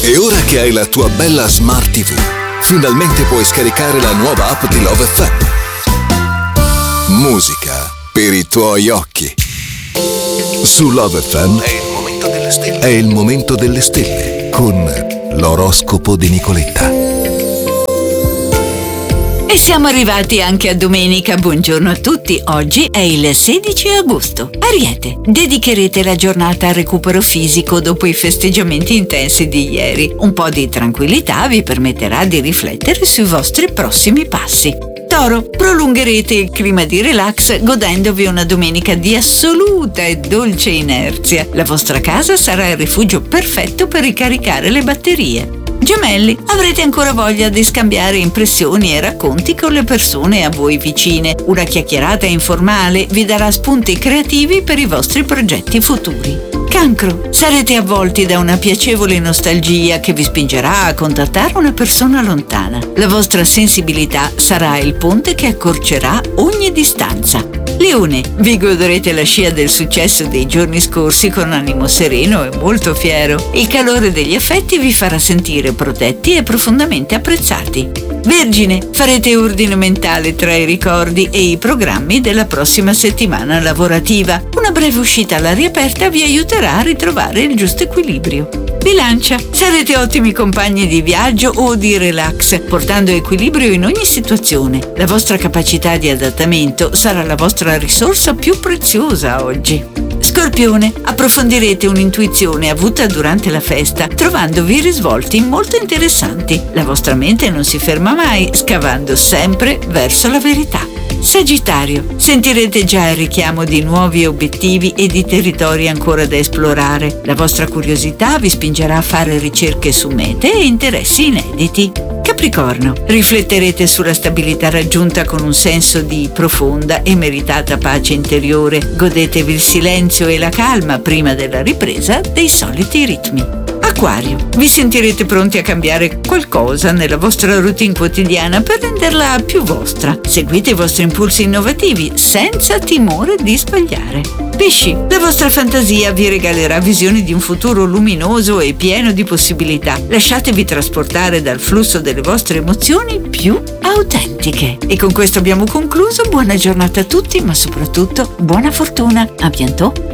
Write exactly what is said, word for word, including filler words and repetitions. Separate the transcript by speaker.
Speaker 1: E ora che hai la tua bella Smart ti vu, finalmente puoi scaricare la nuova app di Love effe emme. Musica per i tuoi occhi. Su Love effe emme è il momento delle stelle. È il momento delle stelle con l'oroscopo di Nicoletta.
Speaker 2: E siamo arrivati anche a domenica. Buongiorno a tutti. Oggi è il sedici agosto. Ariete, dedicherete la giornata al recupero fisico dopo i festeggiamenti intensi di ieri. Un po' di tranquillità vi permetterà di riflettere sui vostri prossimi passi. Toro, prolungherete il clima di relax godendovi una domenica di assoluta e dolce inerzia. La vostra casa sarà il rifugio perfetto per ricaricare le batterie. Gemelli, avrete ancora voglia di scambiare impressioni e racconti con le persone a voi vicine. Una chiacchierata informale vi darà spunti creativi per i vostri progetti futuri. Cancro, sarete avvolti da una piacevole nostalgia che vi spingerà a contattare una persona lontana. La vostra sensibilità sarà il ponte che accorcerà ogni distanza. Leone, vi godrete la scia del successo dei giorni scorsi con animo sereno e molto fiero. Il calore degli affetti vi farà sentire protetti e profondamente apprezzati. Vergine, farete ordine mentale tra i ricordi e i programmi della prossima settimana lavorativa. Una breve uscita all'aria aperta vi aiuterà a ritrovare il giusto equilibrio. Bilancia, sarete ottimi compagni di viaggio o di relax, portando equilibrio in ogni situazione. La vostra capacità di adattamento sarà la vostra risorsa più preziosa oggi. Scorpione, approfondirete un'intuizione avuta durante la festa, trovandovi risvolti molto interessanti. La vostra mente non si ferma mai, scavando sempre verso la verità. Sagittario, sentirete già il richiamo di nuovi obiettivi e di territori ancora da esplorare. La vostra curiosità vi spingerà a fare ricerche su mete e interessi inediti. Capricorno, rifletterete sulla stabilità raggiunta con un senso di profonda e meritata pace interiore. Godetevi il silenzio e la calma prima della ripresa dei soliti ritmi. Acquario, vi sentirete pronti a cambiare qualcosa nella vostra routine quotidiana per renderla più vostra. Seguite i vostri impulsi innovativi senza timore di sbagliare. Pesci, la vostra fantasia vi regalerà visioni di un futuro luminoso e pieno di possibilità. Lasciatevi trasportare dal flusso delle vostre emozioni più autentiche. E con questo abbiamo concluso. Buona giornata a tutti, ma soprattutto buona fortuna. A bientôt.